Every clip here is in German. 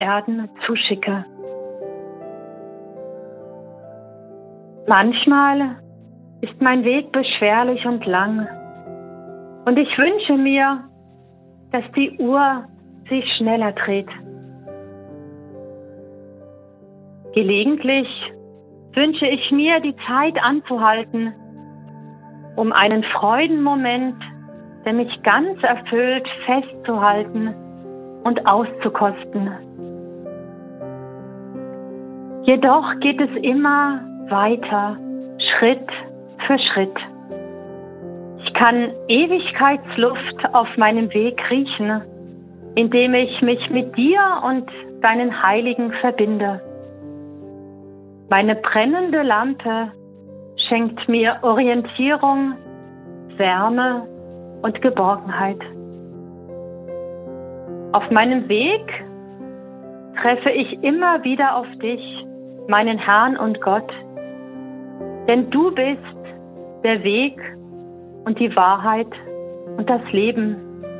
Erden zuschicke. Manchmal ist mein Weg beschwerlich und lang und ich wünsche mir, dass die Uhr sich schneller dreht. Gelegentlich wünsche ich mir, die Zeit anzuhalten, um einen Freudenmoment, der mich ganz erfüllt, festzuhalten und auszukosten. Jedoch geht es immer weiter, Schritt für Schritt. Ich kann Ewigkeitsluft auf meinem Weg riechen, indem ich mich mit dir und deinen Heiligen verbinde. Meine brennende Lampe schenkt mir Orientierung, Wärme und Geborgenheit. Auf meinem Weg treffe ich immer wieder auf dich, meinen Herrn und Gott, denn du bist der Weg und die Wahrheit und das Leben.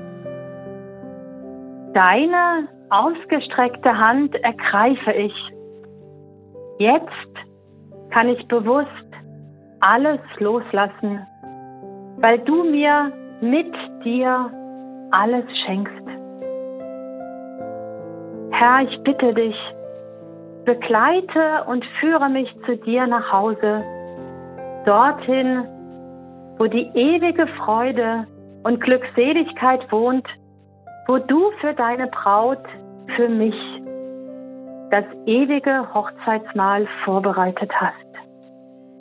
Deine ausgestreckte Hand ergreife ich. Jetzt kann ich bewusst alles loslassen, weil du mir mit dir alles schenkst. Herr, ich bitte dich, begleite und führe mich zu dir nach Hause, dorthin, wo die ewige Freude und Glückseligkeit wohnt, wo du für deine Braut, für mich, das ewige Hochzeitsmahl vorbereitet hast.